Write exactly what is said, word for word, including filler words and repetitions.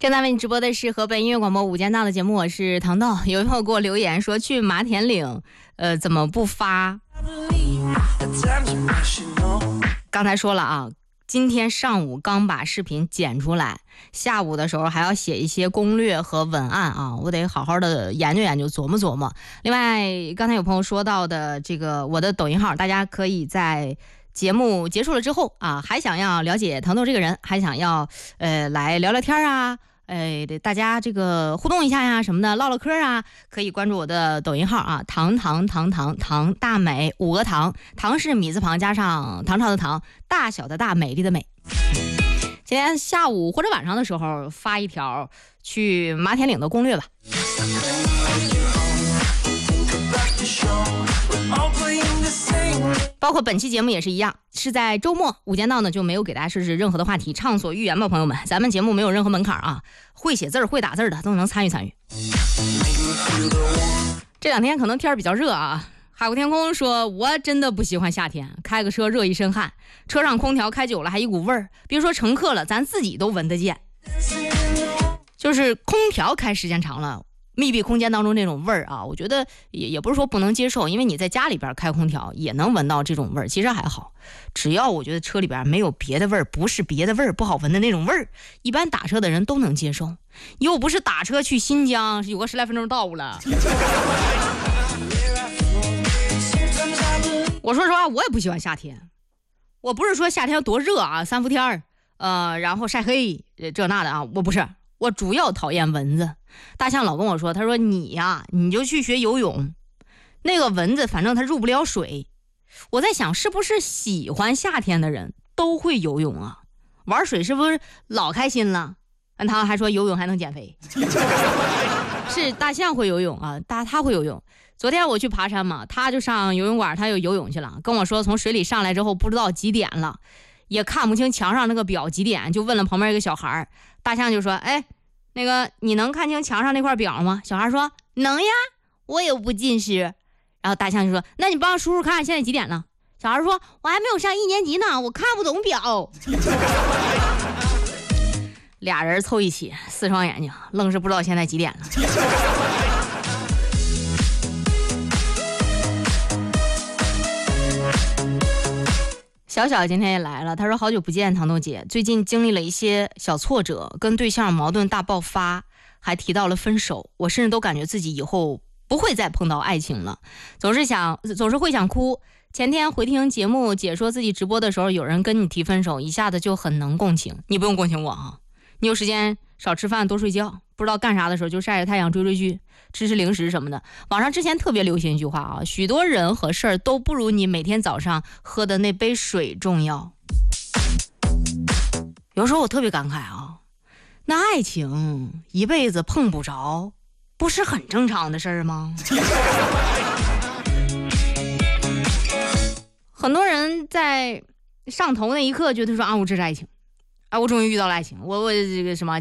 正在为你直播的是河北音乐广播午间档的节目，我是糖豆。有一朋友给我留言说去马田岭呃怎么不发，刚才说了啊，今天上午刚把视频剪出来，下午的时候还要写一些攻略和文案啊，我得好好的研究研究，琢磨琢磨。另外刚才有朋友说到的这个我的抖音号，大家可以在节目结束了之后啊，还想要了解糖豆这个人，还想要呃来聊聊天啊，呃大家这个互动一下呀什么的，唠唠嗑啊，可以关注我的抖音号啊，糖糖糖糖糖大美五个糖，糖是米字旁加上唐朝的唐，大小的大，美丽的美。今天下午或者晚上的时候发一条去马田岭的攻略吧。包括本期节目也是一样，是在周末午间档呢就没有给大家设置任何的话题，畅所欲言吧朋友们，咱们节目没有任何门槛啊，会写字会打字的都能参与参与。这两天可能天比较热啊，海阔天空说我真的不喜欢夏天，开个车热一身汗，车上空调开久了还一股味儿，别说乘客了，咱自己都闻得见。就是空调开时间长了，密闭空间当中那种味儿啊，我觉得也也不是说不能接受，因为你在家里边开空调也能闻到这种味儿，其实还好。只要我觉得车里边没有别的味儿，不是别的味儿不好闻的那种味儿，一般打车的人都能接受。又不是打车去新疆，有个十来分钟到了。我说实话，我也不喜欢夏天。我不是说夏天多热啊，三伏天儿，呃，然后晒黑这那的啊，我不是。我主要讨厌蚊子。大象老跟我说，他说你呀，你就去学游泳，那个蚊子反正它入不了水。我在想，是不是喜欢夏天的人都会游泳啊？玩水是不是老开心了？他还说游泳还能减肥。是大象会游泳啊，大他会游泳。昨天我去爬山嘛，他就上游泳馆，他又游泳去了，跟我说从水里上来之后不知道几点了，也看不清墙上那个表几点，就问了旁边一个小孩。大象就说，哎，那个你能看清墙上那块表吗？小孩说能呀，我也不近视。然后大象就说，那你帮叔叔看现在几点了？小孩说，我还没有上一年级呢，我看不懂表。俩人凑一起，四双眼睛，愣是不知道现在几点了。小小今天也来了，他说好久不见糖豆姐，最近经历了一些小挫折，跟对象矛盾大爆发，还提到了分手，我甚至都感觉自己以后不会再碰到爱情了，总是想总是会想哭。前天回听节目解说自己直播的时候，有人跟你提分手，一下子就很能共情。你不用共情我啊，你有时间少吃饭多睡觉，不知道干啥的时候就晒晒太阳追追剧吃吃零食什么的。网上之前特别流行一句话啊，许多人和事儿都不如你每天早上喝的那杯水重要。有时候我特别感慨啊，那爱情一辈子碰不着不是很正常的事儿吗？很多人在上头那一刻觉得说啊，我这是爱情啊，我终于遇到了爱情，我我这个什么